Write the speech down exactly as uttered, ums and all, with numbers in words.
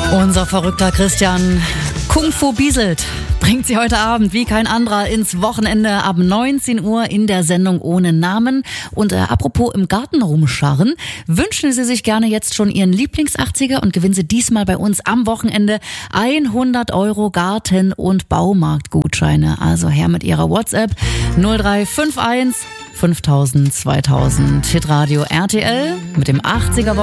Unser verrückter Christian Kung Fu bieselt bringt sie heute Abend wie kein anderer ins Wochenende ab neunzehn Uhr in der Sendung Ohne Namen. Und äh, apropos im Garten rumscharren, wünschen Sie sich gerne jetzt schon Ihren Lieblings-achtziger und gewinnen Sie diesmal bei uns am Wochenende hundert Euro Garten- und Baumarktgutscheine. Also her mit Ihrer WhatsApp null drei fünf eins fünftausend zweitausend. Hitradio R T L mit dem achtziger